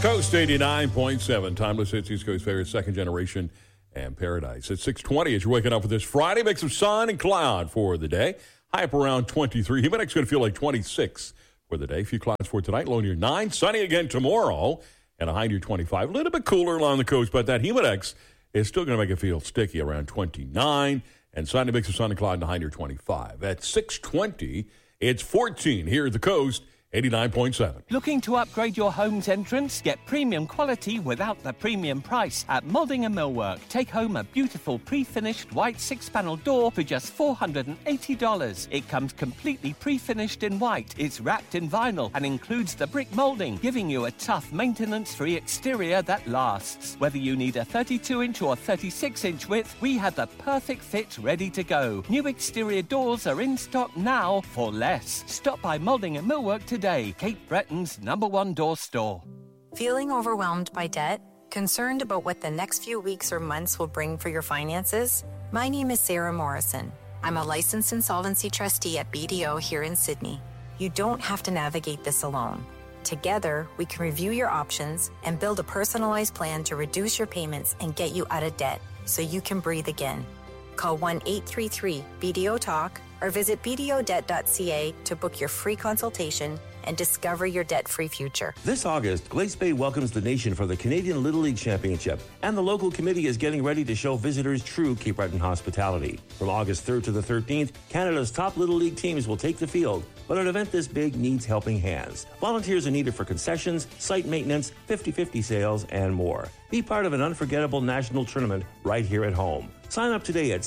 Coast 89.7, Timeless Hits, East Coast favorite, Second Generation, and Paradise. At 6:20 as you're waking up for this Friday, mix of sun and cloud for the day. High up around 23. Humidix going to feel like 26 for the day. A few clouds for tonight, low near 9. Sunny again tomorrow, and a high near 25. A little bit cooler along the coast, but that Humidix is still going to make it feel sticky around 29. And sunny mix of sun and cloud and a high near 25. At 6:20, it's 14 here at the coast. 89.7. Looking to upgrade your home's entrance? Get premium quality without the premium price at Moulding & Millwork. Take home a beautiful pre-finished white 6-panel door for just $480. It comes completely pre-finished in white. It's wrapped in vinyl and includes the brick molding, giving you a tough maintenance-free exterior that lasts. Whether you need a 32-inch or 36-inch width, we have the perfect fit ready to go. New exterior doors are in stock now for less. Stop by Moulding & Millwork today. Cape Breton's #1 door store. Feeling overwhelmed by debt? Concerned about what the next few weeks or months will bring for your finances? My name is Sarah Morrison. I'm a licensed insolvency trustee at BDO here in Sydney. You don't have to navigate this alone. Together, we can review your options and build a personalized plan to reduce your payments and get you out of debt so you can breathe again. Call 1-833-BDO-TALK or visit bdodebt.ca to book your free consultation and discover your debt-free future. This August, Glace Bay welcomes the nation for the Canadian Little League Championship, and the local committee is getting ready to show visitors true Cape Breton hospitality. From August 3rd to the 13th, Canada's top Little League teams will take the field, but an event this big needs helping hands. Volunteers are needed for concessions, site maintenance, 50-50 sales, and more. Be part of an unforgettable national tournament right here at home. Sign up today at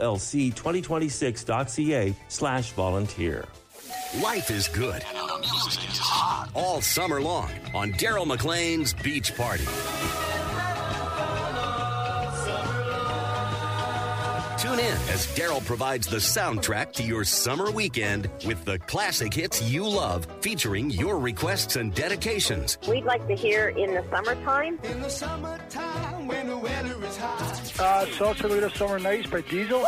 cllc2026.ca/volunteer. Life is good. All summer long on Daryl McLean's Beach Party. Tune in as Daryl provides the soundtrack to your summer weekend with the classic hits you love, featuring your requests and dedications. We'd like to hear In the Summertime. In the summertime when the weather is hot. Salsa Little Summer Nights by Diesel.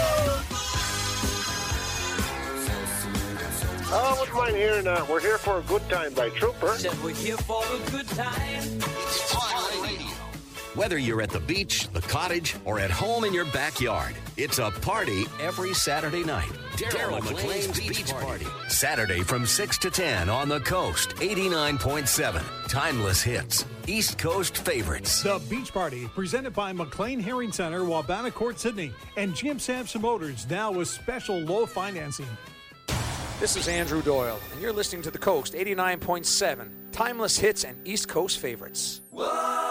I wouldn't mind hearing We're Here for a Good Time by Trooper. Said we're here for a good time. It's Twilight Radio. Whether you're at the beach, the cottage, or at home in your backyard, it's a party every Saturday night. Daryl McLean's Beach Party. Saturday from 6 to 10 on the coast. 89.7. Timeless hits. East Coast favorites. The Beach Party, presented by McLean Herring Center, Wabana Court, Sydney, and Jim Sampson Motors, now with special low financing. This is Andrew Doyle, and you're listening to The Coast 89.7, Timeless Hits and East Coast Favorites. Whoa.